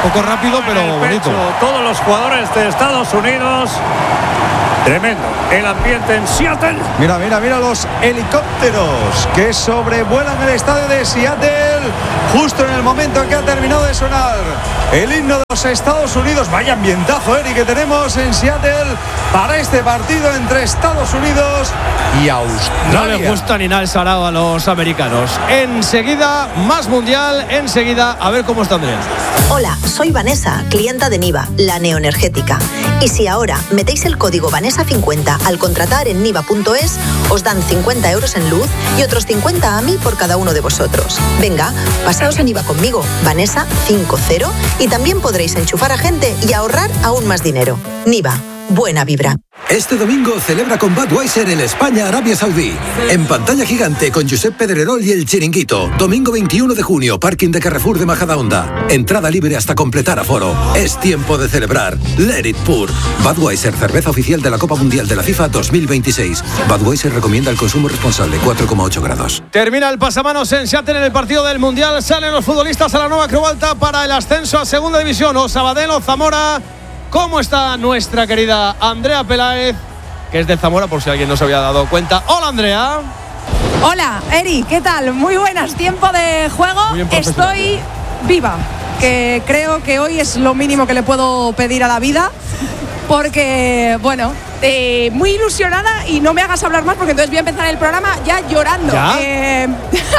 poco rápido, pero bonito. Todos los jugadores de Estados Unidos. Tremendo el ambiente en Seattle. Mira los helicópteros que sobrevuelan el estadio de Seattle justo en el momento en que ha terminado de sonar el himno de los Estados Unidos. Vaya ambientazo, Eric, que tenemos en Seattle para este partido entre Estados Unidos y Australia. No les gusta ni nada el sarao a los americanos. Enseguida, más mundial. Enseguida, a ver cómo está Andrea. Hola, soy Vanessa, clienta de Niva, la neoenergética. Y si ahora metéis el código Vanessa50 al contratar en niva.es, os dan 50 euros en luz y otros 50 a mí por cada uno de vosotros. Venga, pasaos a Niva conmigo, Vanessa50, y también podréis enchufar a gente y ahorrar aún más dinero. Niva, buena vibra. Este domingo celebra con Budweiser el España-Arabia Saudí. En pantalla gigante con Josep Pedrerol y El Chiringuito. Domingo 21 de junio, parking de Carrefour de Majadahonda. Entrada libre hasta completar aforo. Es tiempo de celebrar. Let it pour. Budweiser, cerveza oficial de la Copa Mundial de la FIFA 2026. Budweiser recomienda el consumo responsable, 4,8 grados. Termina el pasamanos en Seattle en el partido del Mundial. Salen los futbolistas a la nueva Creu Alta para el ascenso a Segunda División. O Sabadell o Zamora. ¿Cómo está nuestra querida Andrea Peláez, que es de Zamora, por si alguien no se había dado cuenta? Hola, Andrea. Hola, Eri, ¿qué tal? Muy buenas, tiempo de juego. Estoy viva, que creo que hoy es lo mínimo que le puedo pedir a la vida, porque, bueno, muy ilusionada, y no me hagas hablar más porque entonces voy a empezar el programa ya llorando. ¿Ya?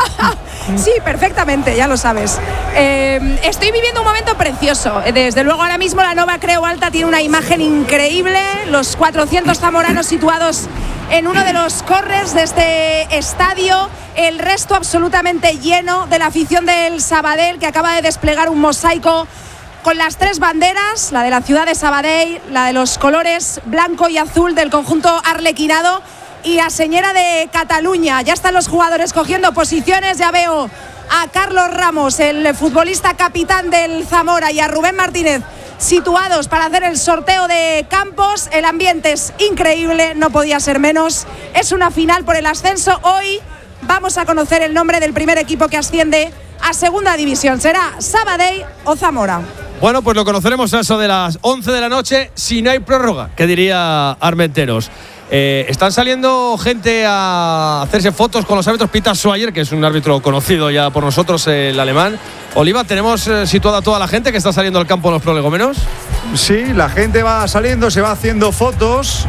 Sí, perfectamente, ya lo sabes. Estoy viviendo un momento precioso. Desde luego, ahora mismo la nueva Creu Alta tiene una imagen increíble. Los 400 zamoranos situados en uno de los corners de este estadio. El resto absolutamente lleno de la afición del Sabadell, que acaba de desplegar un mosaico con las tres banderas, la de la ciudad de Sabadell, la de los colores blanco y azul del conjunto arlequinado, y la señora de Cataluña. Ya están los jugadores cogiendo posiciones. Ya veo a Carlos Ramos, el futbolista capitán del Zamora, y a Rubén Martínez situados para hacer el sorteo de campos. El ambiente es increíble, no podía ser menos. Es una final por el ascenso. Hoy vamos a conocer el nombre del primer equipo que asciende a Segunda División. ¿Será Sabadell o Zamora? Bueno, pues lo conoceremos a eso de las 11 de la noche, si no hay prórroga, que diría Armenteros. Están saliendo gente a hacerse fotos con los árbitros. Peter Schweiger, que es un árbitro conocido ya por nosotros, el alemán. Oliva, ¿tenemos situada toda la gente que está saliendo al campo en los prolegómenos? Sí, la gente va saliendo, se va haciendo fotos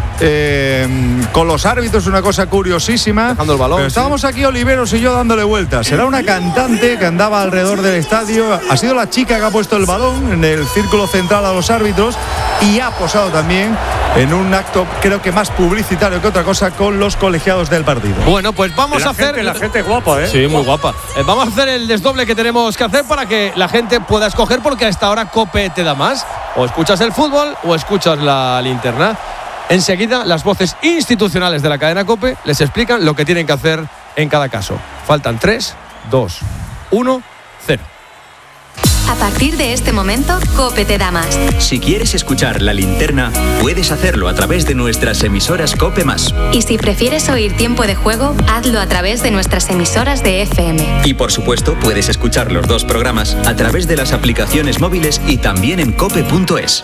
con los árbitros, una cosa curiosísima. Dejando el balón. Pero estábamos aquí, Oliveros y yo, dándole vueltas. Era una cantante que andaba alrededor del estadio. Ha sido la chica que ha puesto el balón en el círculo central a los árbitros y ha posado también en un acto, creo que más publicitario que otra cosa, con los colegiados del partido. Bueno, pues vamos a hacer... La gente guapa, ¿eh? Sí, muy guapa. Vamos a hacer el desdoble que tenemos que hacer para que la gente pueda escoger, porque a esta hora COPE te da más. O escuchas el fútbol o escuchas la linterna. Enseguida, las voces institucionales de la cadena COPE les explican lo que tienen que hacer en cada caso. Faltan 3, 2, 1, 0. A partir de este momento, COPE te da más. Si quieres escuchar la linterna, puedes hacerlo a través de nuestras emisoras COPE+. Y si prefieres oír tiempo de juego, hazlo a través de nuestras emisoras de FM. Y por supuesto, puedes escuchar los dos programas a través de las aplicaciones móviles y también en cope.es.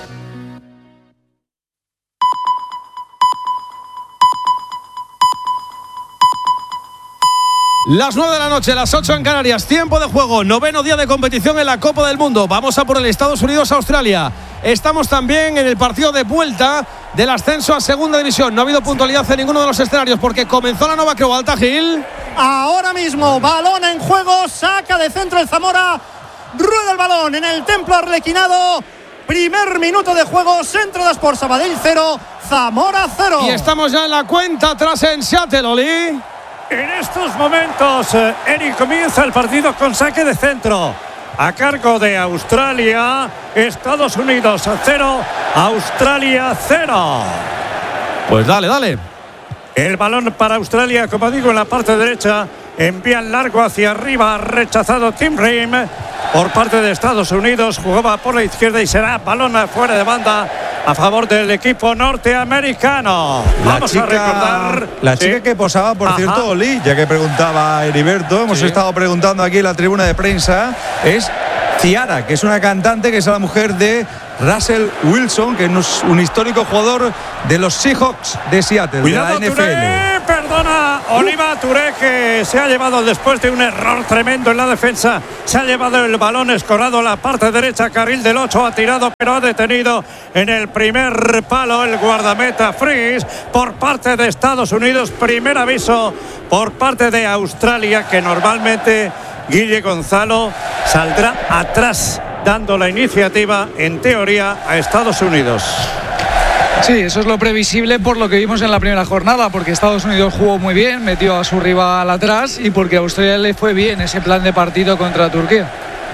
Las 9 de la noche, las 8 en Canarias, tiempo de juego, 9º día de competición en la Copa del Mundo. Vamos a por el Estados Unidos-Australia. Estamos también en el partido de vuelta del ascenso a Segunda División. No ha habido puntualidad en ninguno de los escenarios porque comenzó la nueva Creu Alta, Gil. Ahora mismo, balón en juego, saca de centro el Zamora, rueda el balón en el templo arlequinado. Primer minuto de juego, centro de Sport, Sabadell 0, Zamora 0. Y estamos ya en la cuenta atrás en Seattle, Oli. En estos momentos, Eric, comienza el partido con saque de centro a cargo de Australia. Estados Unidos 0, Australia 0. Pues dale. El balón para Australia, como digo, en la parte derecha. Envían largo hacia arriba, rechazado Tim Ream por parte de Estados Unidos. Jugaba por la izquierda y será balón fuera de banda a favor del equipo norteamericano. Vamos a recordar. La chica que posaba, por cierto, Oli, ya que preguntaba Heriberto, hemos estado preguntando aquí en la tribuna de prensa, es Ciara, que es una cantante que es la mujer de Russell Wilson, que es un histórico jugador de los Seahawks de Seattle, Cuidado, de la NFL. Touré, perdona, Oliva Touré, que se ha llevado después de un error tremendo en la defensa, se ha llevado el balón escorado a la parte derecha, carril del 8, ha tirado pero ha detenido en el primer palo el guardameta Fries por parte de Estados Unidos. Primer aviso por parte de Australia, que normalmente Guille Gonzalo saldrá atrás dando la iniciativa en teoría a Estados Unidos. Sí, eso es lo previsible por lo que vimos en la primera jornada, porque Estados Unidos jugó muy bien, metió a su rival atrás y porque a Australia le fue bien ese plan de partido contra Turquía.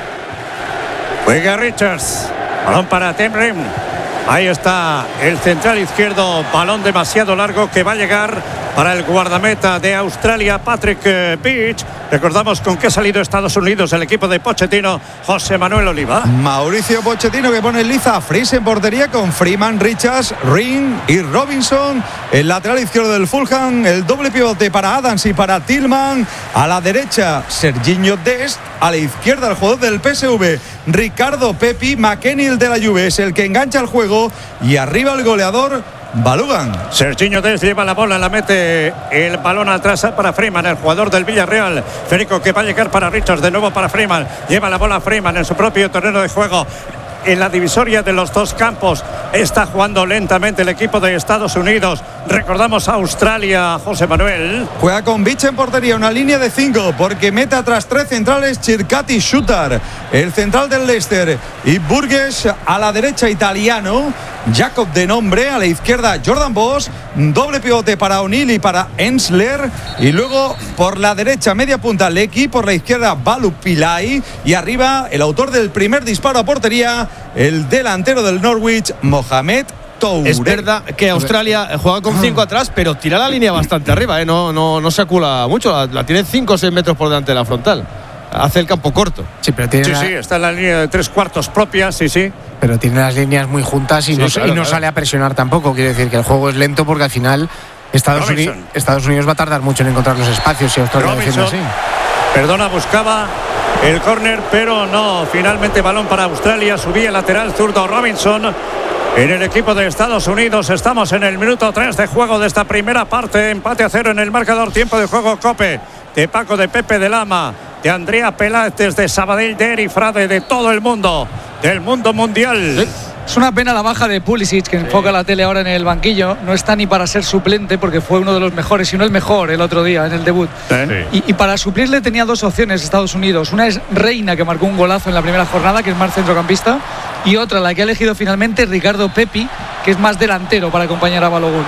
Juega Richards, balón para Tim Ream. Ahí está el central izquierdo, balón demasiado largo que va a llegar para el guardameta de Australia, Patrick Beach. Recordamos con qué ha salido Estados Unidos el equipo de Pochettino, José Manuel Oliva. Mauricio Pochettino, que pone liza Fries en portería con Freeman, Richards, Ring y Robinson. El lateral izquierdo del Fulham, el doble pivote para Adams y para Tillman. A la derecha, Serginho Dest. A la izquierda, el jugador del PSV, Ricardo Pepi. McKennie, el de la Juve, es el que engancha el juego. Y arriba el goleador, Balogun. Serginho Dest lleva la bola, la mete el balón atrás para Freeman, el jugador del Villarreal. Federico, que va a llegar para Richards, de nuevo para Freeman. Lleva la bola Freeman en su propio terreno de juego. En la divisoria de los dos campos está jugando lentamente el equipo de Estados Unidos. Recordamos a Australia, José Manuel. Juega con Beach en portería, una línea de 5, porque mete atrás 3 centrales, Circati Shooter, el central del Leicester, y Burgess a la derecha, italiano, Jacob de nombre, a la izquierda Jordan Boss, doble pivote para O'Neill y para Ensler, y luego por la derecha media punta Lecky, por la izquierda Balu Pillay, y arriba el autor del primer disparo a portería, el delantero del Norwich, Mohamed Touré. Es verdad que Australia juega con 5 atrás, pero tira la línea bastante arriba, no se acula mucho, la tiene 5 o 6 metros por delante de la frontal. Hace el campo corto. Sí, pero tiene sí, está en la línea de 3/4 propia, sí. Pero tiene las líneas muy juntas y no sale a presionar tampoco. Quiere decir que el juego es lento porque al final Estados Unidos va a tardar mucho en encontrar los espacios si Australia defiende así. Perdona, buscaba el córner, pero no. Finalmente balón para Australia. Subía el lateral zurdo Robinson. En el equipo de Estados Unidos estamos en el minuto 3 de juego de esta primera parte. Empate a 0 en el marcador. Tiempo de juego Cope. De Paco, de Pepe, de Lama, de Andrea Peláez, de Sabadell, de Eri Frade, de todo el mundo, del mundo mundial. Es una pena la baja de Pulisic, que enfoca la tele ahora en el banquillo. No está ni para ser suplente porque fue uno de los mejores, si no el mejor, el otro día en el debut. Y para suplirle tenía 2 opciones Estados Unidos. Una es Reina, que marcó un golazo en la primera jornada, que es más centrocampista. Y otra, la que ha elegido finalmente, Ricardo Pepi, que es más delantero para acompañar a Balogun.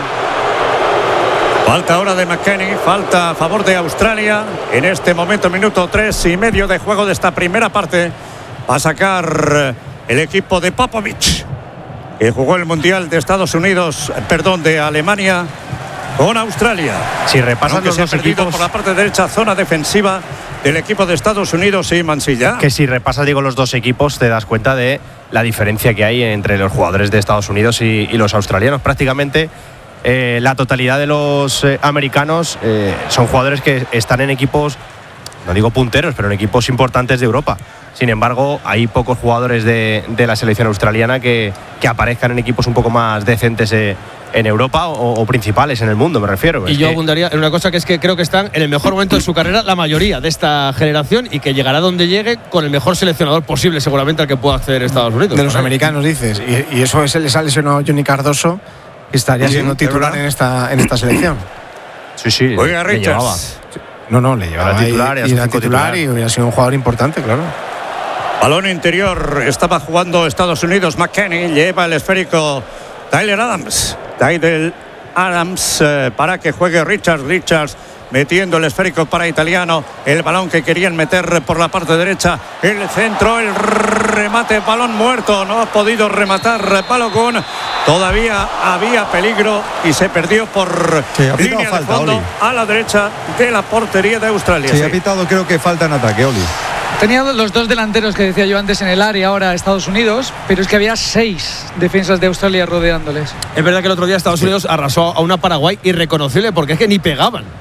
Falta ahora de McKennie, falta a favor de Australia. En este momento, minuto 3:30 de juego de esta primera parte. Va a sacar el equipo de Popovich, que jugó el Mundial de Estados Unidos, de Alemania con Australia. Si repasan los dos equipos por la parte derecha, zona defensiva del equipo de Estados Unidos y Mansilla. Que si repasas, los dos equipos, te das cuenta de la diferencia que hay entre los jugadores de Estados Unidos y los australianos. Prácticamente la totalidad de los americanos son jugadores que están en equipos, no digo punteros, pero en equipos importantes de Europa. Sin embargo, hay pocos jugadores de la selección australiana que aparezcan en equipos un poco más decentes en Europa o principales en el mundo, me refiero. Y yo abundaría en una cosa, que es que creo que están en el mejor momento de su carrera la mayoría de esta generación, y que llegará donde llegue con el mejor seleccionador posible seguramente al que pueda acceder Estados Unidos. De los americanos, dices. Y eso les ha lesionado a Johnny Cardoso, que estaría siendo titular en esta selección. Sí. Oiga, Richards. Le llevaba titular y hubiera sido un jugador importante, claro. Balón interior, estaba jugando Estados Unidos. McKennie lleva el esférico Tyler Adams para que juegue Richards metiendo el esférico para italiano. El balón que querían meter por la parte derecha, el centro, el remate, balón muerto, no ha podido rematar Balogun. Todavía había peligro y se perdió por línea de fondo a la derecha de la portería de Australia. Sí, ha pitado, creo que falta en ataque, Oli. Tenía los 2 delanteros que decía yo antes en el área, ahora Estados Unidos, pero es que había 6 defensas de Australia rodeándoles. Es verdad que el otro día Estados Unidos arrasó a una Paraguay irreconocible, porque es que ni pegaban.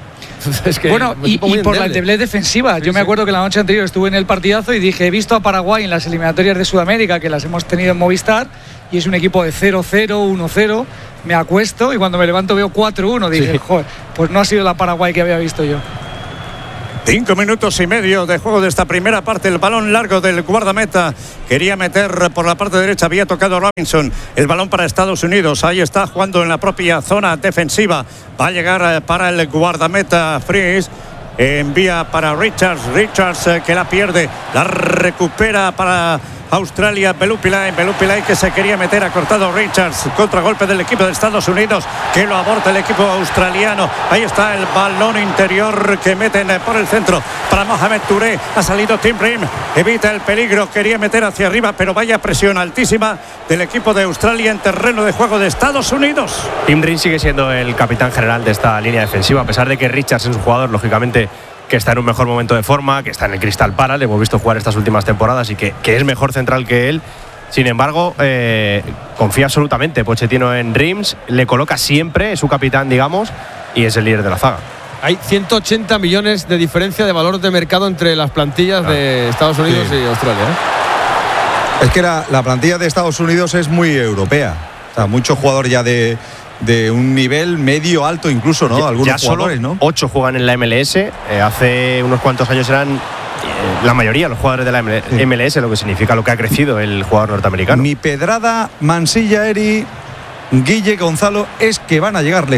Es que bueno, y por la endeblez defensiva. Yo me acuerdo que la noche anterior estuve en el partidazo y dije, he visto a Paraguay en las eliminatorias de Sudamérica, que las hemos tenido en Movistar, y es un equipo de 0-0, 1-0. Me acuesto y cuando me levanto veo 4-1. Dije, joder, pues no ha sido la Paraguay que había visto yo. 5 minutos y medio de juego de esta primera parte. El balón largo del guardameta. Quería meter por la parte derecha. Había tocado Robinson. El balón para Estados Unidos. Ahí está jugando en la propia zona defensiva. Va a llegar para el guardameta Fries. Envía para Richards. Richards que la pierde. La recupera para Australia. Belupilay que se quería meter, ha cortado Richards. Contragolpe del equipo de Estados Unidos que lo aborta el equipo australiano. Ahí está el balón interior que meten por el centro para Mohamed Touré. Ha salido Tim Ream, evita el peligro, quería meter hacia arriba, pero vaya presión altísima del equipo de Australia en terreno de juego de Estados Unidos. Tim Ream sigue siendo el capitán general de esta línea defensiva, a pesar de que Richards es un jugador, lógicamente, que está en un mejor momento de forma, que está en el Crystal Palace, le hemos visto jugar estas últimas temporadas y que es mejor central que él. Sin embargo, confía absolutamente Pochettino en Reims, le coloca siempre, es su capitán, digamos, y es el líder de la zaga. Hay 180 millones de diferencia de valor de mercado entre las plantillas de Estados Unidos y Australia. Es que la plantilla de Estados Unidos es muy europea. O sea, muchos jugadores ya de un nivel medio alto incluso, ¿no? Algunos jugadores, solo ¿no? 8 juegan en la MLS. Hace unos cuantos años eran la mayoría los jugadores de la MLS, lo que significa lo que ha crecido el jugador norteamericano. Mi pedrada, Mansilla, Eri, Guille, Gonzalo, es que van a llegar